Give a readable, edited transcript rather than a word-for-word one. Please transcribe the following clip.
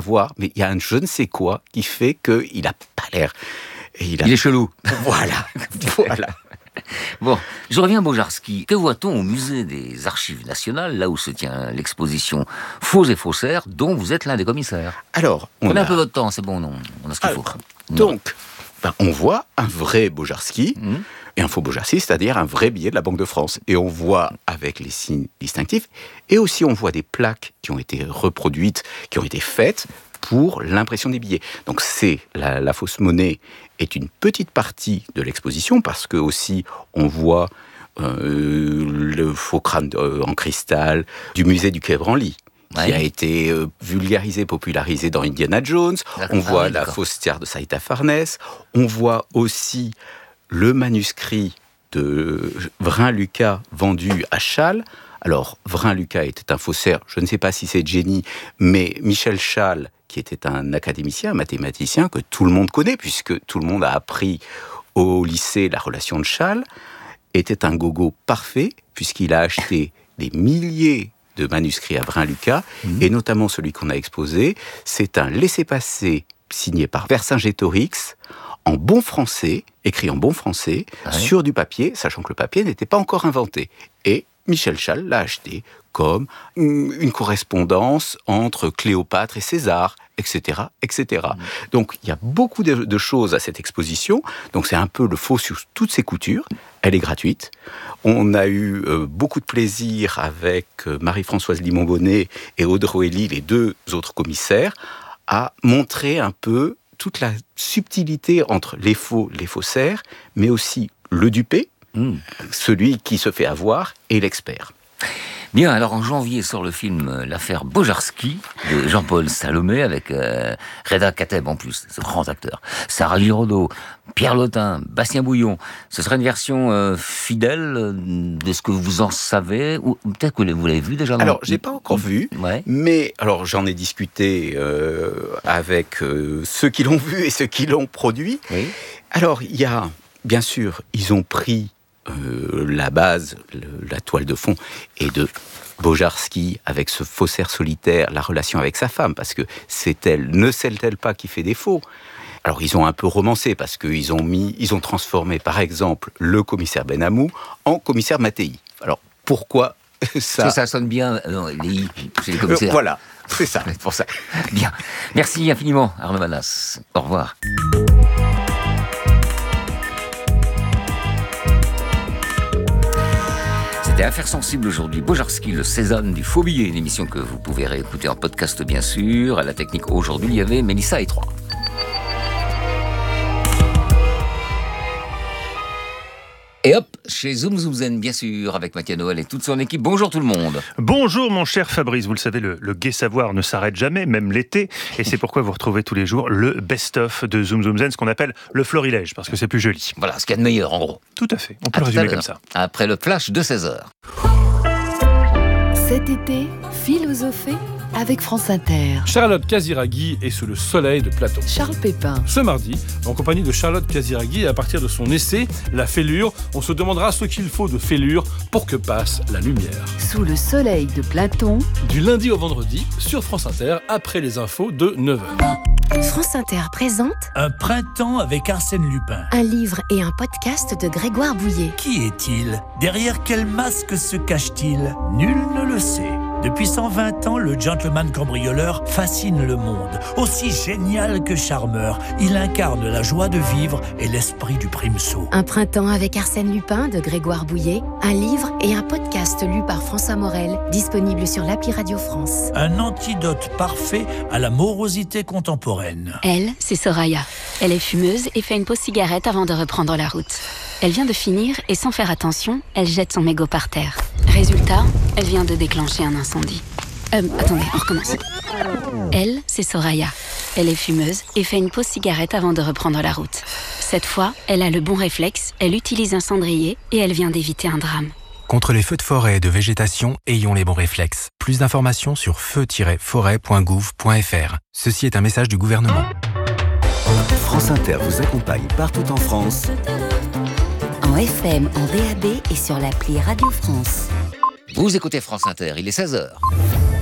voir, mais il y a un je ne sais quoi qui fait qu'il n'a pas l'air... Il est chelou. Voilà. Bon, je reviens à Bojarski. Que voit-on au musée des Archives nationales, là où se tient l'exposition Faux et faussaires, dont vous êtes l'un des commissaires? Alors, prenez un peu votre temps, c'est bon, on a ce qu'il faut. Donc, on voit un vrai Bojarski et un faux Bojarski, c'est-à-dire un vrai billet de la Banque de France. Et on voit avec les signes distinctifs, et aussi on voit des plaques qui ont été reproduites, qui ont été faites pour l'impression des billets. Donc c'est la fausse monnaie est une petite partie de l'exposition, parce que aussi on voit le faux crâne en cristal du musée du Quai Branly, qui a été vulgarisé, popularisé dans Indiana Jones. On voit la fausse tiare de Saïta Farnèse. On voit aussi le manuscrit de Vrin-Lucas vendu à Chasles. Alors, Vrin-Lucas était un faussaire, je ne sais pas si c'est de génie, mais Michel Chasles, qui était un académicien, un mathématicien que tout le monde connaît, puisque tout le monde a appris au lycée la relation de Chasles, était un gogo parfait, puisqu'il a acheté des milliers de manuscrits à Vrin-Lucas, et notamment celui qu'on a exposé, c'est un laissez-passer signé par Vercingétorix, en bon français, écrit en bon français, sur du papier, sachant que le papier n'était pas encore inventé. Et Michel Chasles l'a acheté comme une correspondance entre Cléopâtre et César, etc., etc. Donc, il y a beaucoup de choses à cette exposition. Donc, c'est un peu le faux sur toutes ses coutures. Elle est gratuite. On a eu beaucoup de plaisir avec Marie-Françoise Limon-Bonnet et Audrey Elie, les deux autres commissaires, à montrer un peu toute la subtilité entre les faux, les faussaires, mais aussi le dupé, celui qui se fait avoir, et l'expert. Bien, alors en janvier sort le film L'affaire Bojarski de Jean-Paul Salomé avec Reda Kateb en plus, ce grand acteur, Sarah Giraudot, Pierre Lotin, Bastien Bouillon. Ce sera une version fidèle de ce que vous en savez, ou peut-être que vous l'avez vu déjà. Alors, j'ai pas encore vu, mais alors j'en ai discuté avec ceux qui l'ont vu et ceux qui l'ont produit. Oui. Alors, il y a, bien sûr, ils ont pris la base, la toile de fond, et de Bojarski avec ce faussaire solitaire, la relation avec sa femme, parce que ne celle-t-elle pas qui fait défaut? Alors ils ont un peu romancé, parce qu'ils ont transformé par exemple le commissaire Benamou en commissaire Mattei. Alors pourquoi ça? Parce que ça sonne bien chez les commissaires. Voilà, c'est ça, c'est pour ça. Bien, merci infiniment Arnaud Manas. Au revoir. C'était Affaires sensibles aujourd'hui. Bojarski, le Cézanne du faux billet, une émission que vous pouvez réécouter en podcast bien sûr. À la technique aujourd'hui, il y avait Mélissa et Troyes. Et hop, chez Zoom Zoom Zen, bien sûr, avec Mathieu Noël et toute son équipe. Bonjour tout le monde. Bonjour mon cher Fabrice, vous le savez, le gai savoir ne s'arrête jamais, même l'été. Et c'est pourquoi vous retrouvez tous les jours le best-of de Zoom Zoom Zen, ce qu'on appelle le florilège, parce que c'est plus joli. Voilà, ce qu'il y a de meilleur en gros. Tout à fait, on peut le résumer comme ça. Après le flash de 16h. Cet été, philosophée avec France Inter. Charlotte Casiraghi est sous le soleil de Platon. Charles Pépin. Ce mardi, en compagnie de Charlotte Casiraghi, à partir de son essai « La fêlure », on se demandera ce qu'il faut de fêlure pour que passe la lumière. Sous le soleil de Platon. Du lundi au vendredi, sur France Inter, après les infos de 9h. France Inter présente Un printemps avec Arsène Lupin. Un livre et un podcast de Grégoire Bouillet. Qui est-il? Derrière quel masque se cache-t-il? Nul ne le sait. Depuis 120 ans, le gentleman cambrioleur fascine le monde. Aussi génial que charmeur, il incarne la joie de vivre et l'esprit du primesaut. Un printemps avec Arsène Lupin de Grégoire Bouillet, un livre et un podcast lu par François Morel, disponible sur l'appli Radio France. Un antidote parfait à la morosité contemporaine. Elle, c'est Soraya. Elle est fumeuse et fait une pause cigarette avant de reprendre la route. Elle vient de finir et sans faire attention, elle jette son mégot par terre. Résultat, elle vient de déclencher un incendie. Attendez, on recommence. Elle, c'est Soraya. Elle est fumeuse et fait une pause cigarette avant de reprendre la route. Cette fois, elle a le bon réflexe, elle utilise un cendrier et elle vient d'éviter un drame. Contre les feux de forêt et de végétation, ayons les bons réflexes. Plus d'informations sur feu-forêt.gouv.fr. Ceci est un message du gouvernement. France Inter vous accompagne partout en France. En FM, en DAB et sur l'appli Radio France. Vous écoutez France Inter, il est 16h.